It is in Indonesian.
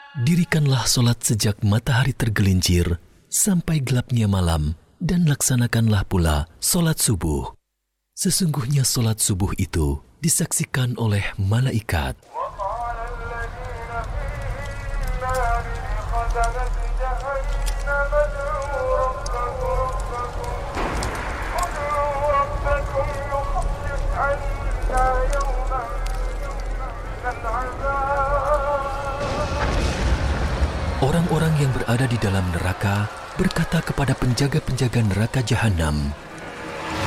Dirikanlah solat sejak matahari tergelincir sampai gelapnya malam, dan laksanakanlah pula solat subuh. Sesungguhnya solat subuh itu disaksikan oleh malaikat. Orang-orang yang berada di dalam neraka berkata kepada penjaga-penjaga neraka Jahannam,